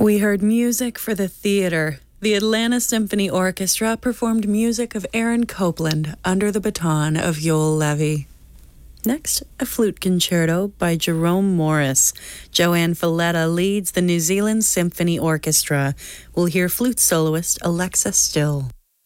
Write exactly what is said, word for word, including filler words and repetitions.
We heard music for the theater. The Atlanta Symphony Orchestra performed music of Aaron Copland under the baton of Yoel Levy. Next, a flute concerto by Jerome Morris. Joanne Falletta leads the New Zealand Symphony Orchestra. We'll hear flute soloist Alexa Still.